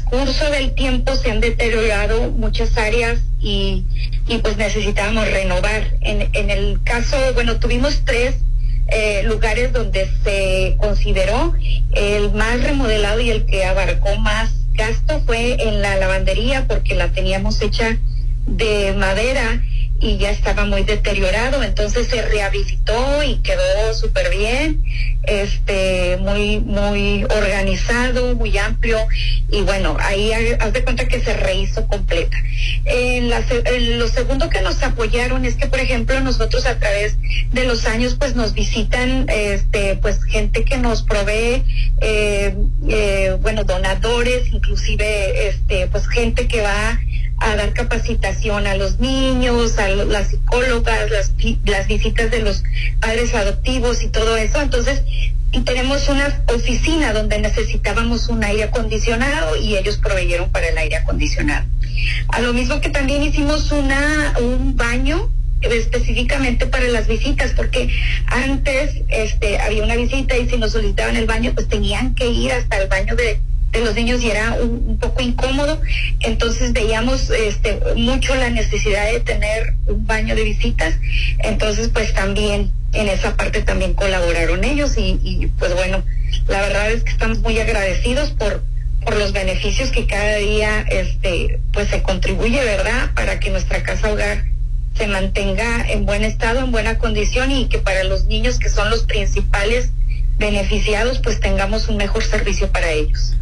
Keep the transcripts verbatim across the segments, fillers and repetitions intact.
transcurso del tiempo se han deteriorado muchas áreas y, y pues necesitábamos renovar. En, en el caso, bueno, tuvimos tres eh, lugares donde se consideró el más remodelado y el que abarcó más gasto fue en la lavandería, porque la teníamos hecha de madera y ya estaba muy deteriorado, entonces se rehabilitó y quedó súper bien, este, muy, muy organizado, muy amplio, y bueno, ahí haz de cuenta que se rehizo completa. En la, en lo segundo que nos apoyaron es que, por ejemplo, nosotros a través de los años, pues nos visitan, este, pues gente que nos provee, eh, eh, bueno, donadores, inclusive, este, pues gente que va a dar capacitación a los niños, a las psicólogas, las, las visitas de los padres adoptivos y todo eso. Entonces, y tenemos una oficina donde necesitábamos un aire acondicionado y ellos proveyeron para el aire acondicionado. A lo mismo que también hicimos una un baño específicamente para las visitas, porque antes este había una visita y si nos solicitaban el baño, pues tenían que ir hasta el baño de de los niños y era un, un poco incómodo. Entonces veíamos este mucho la necesidad de tener un baño de visitas, entonces pues también en esa parte también colaboraron ellos y, y pues bueno, la verdad es que estamos muy agradecidos por por los beneficios que cada día este pues se contribuye, ¿verdad?, para que nuestra casa hogar se mantenga en buen estado, en buena condición, y que para los niños, que son los principales beneficiados, pues tengamos un mejor servicio para ellos.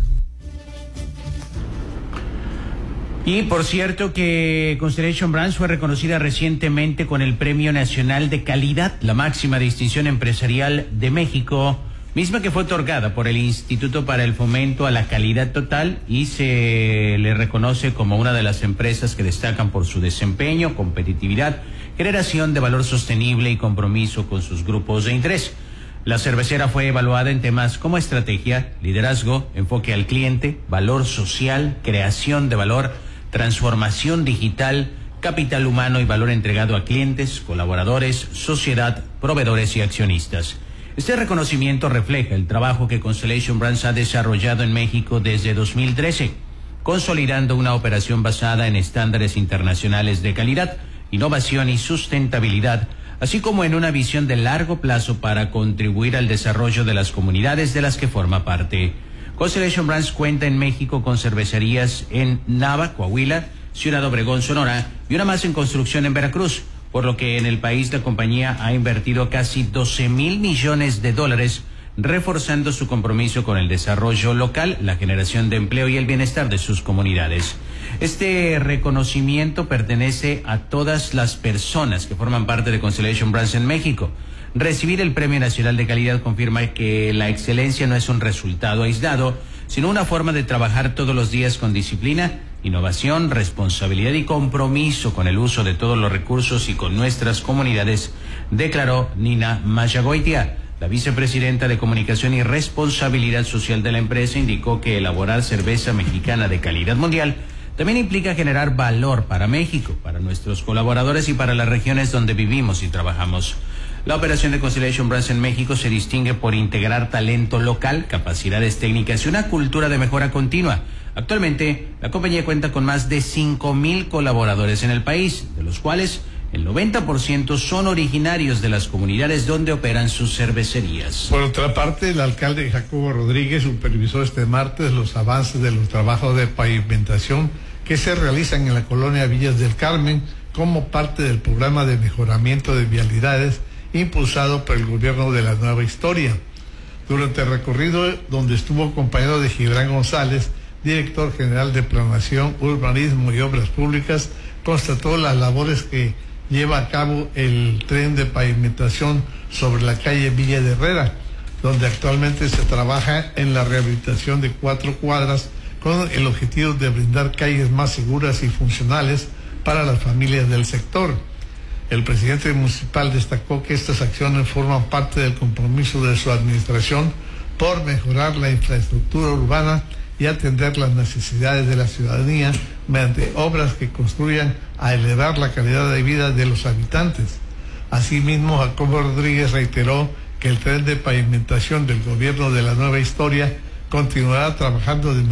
Y por cierto que Constellation Brands fue reconocida recientemente con el Premio Nacional de Calidad, la máxima distinción empresarial de México, misma que fue otorgada por el Instituto para el Fomento a la Calidad Total, y se le reconoce como una de las empresas que destacan por su desempeño, competitividad, generación de valor sostenible y compromiso con sus grupos de interés. La cervecera fue evaluada en temas como estrategia, liderazgo, enfoque al cliente, valor social, creación de valor, transformación digital, capital humano y valor entregado a clientes, colaboradores, sociedad, proveedores y accionistas. Este reconocimiento refleja el trabajo que Constellation Brands ha desarrollado en México desde dos mil trece, consolidando una operación basada en estándares internacionales de calidad, innovación y sustentabilidad, así como en una visión de largo plazo para contribuir al desarrollo de las comunidades de las que forma parte. Constellation Brands cuenta en México con cervecerías en Nava, Coahuila, Ciudad Obregón, Sonora, y una más en construcción en Veracruz, por lo que en el país la compañía ha invertido casi doce mil millones de dólares, reforzando su compromiso con el desarrollo local, la generación de empleo y el bienestar de sus comunidades. Este reconocimiento pertenece a todas las personas que forman parte de Constellation Brands en México. Recibir el Premio Nacional de Calidad confirma que la excelencia no es un resultado aislado, sino una forma de trabajar todos los días con disciplina, innovación, responsabilidad y compromiso con el uso de todos los recursos y con nuestras comunidades, declaró Nina Mayagoitia. La vicepresidenta de Comunicación y Responsabilidad Social de la empresa indicó que elaborar cerveza mexicana de calidad mundial también implica generar valor para México, para nuestros colaboradores y para las regiones donde vivimos y trabajamos. La operación de Constellation Brands en México se distingue por integrar talento local, capacidades técnicas y una cultura de mejora continua. Actualmente, la compañía cuenta con más de cinco mil colaboradores en el país, de los cuales el noventa por ciento son originarios de las comunidades donde operan sus cervecerías. Por otra parte, el alcalde Jacobo Rodríguez supervisó este martes los avances de los trabajos de pavimentación que se realizan en la colonia Villas del Carmen como parte del programa de mejoramiento de vialidades impulsado por el gobierno de la Nueva Historia. Durante el recorrido, donde estuvo acompañado de Gibran González, director general de Planación, Urbanismo y Obras Públicas, constató las labores que lleva a cabo el tren de pavimentación sobre la calle Villa de Herrera, donde actualmente se trabaja en la rehabilitación de cuatro cuadras con el objetivo de brindar calles más seguras y funcionales para las familias del sector. El presidente municipal destacó que estas acciones forman parte del compromiso de su administración por mejorar la infraestructura urbana y atender las necesidades de la ciudadanía mediante obras que construyan a elevar la calidad de vida de los habitantes. Asimismo, Jacobo Rodríguez reiteró que el tren de pavimentación del gobierno de la Nueva Historia continuará trabajando de